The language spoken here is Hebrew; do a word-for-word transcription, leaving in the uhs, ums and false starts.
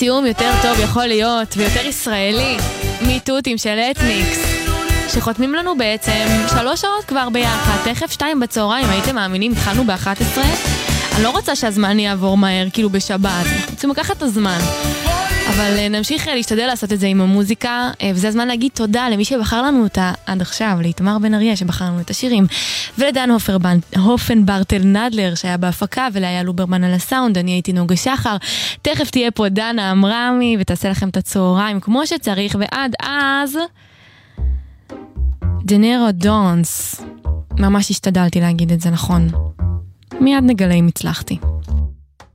סיום יותר טוב יכול להיות ויותר ישראלי מיטוטים של אתניקס שחותמים לנו בעצם שלוש שעות כבר ביחד, תכף שתיים בצהריים, הייתם מאמינים, התחלנו ב-אחת עשרה. אני לא רוצה שהזמן יעבור מהר כאילו בשבת, רוצים לקחת את הזמן, אבל נמשיך להשתדל לעשות את זה עם המוזיקה, וזה הזמן להגיד תודה למי שבחר לנו אותה עד עכשיו, לאיתמר בן אריה שבחר לנו את השירים, ולדן הופנברטל נדלר שהיה בהפקה, ולהיה לוברמן על הסאונד. אני הייתי נוגה שחר, תכף תהיה פה דנה אמרמי ותעשה לכם את הצהריים כמו שצריך, ועד אז דנרו דונס, ממש השתדלתי להגיד את זה נכון, מיד נגלה אם הצלחתי.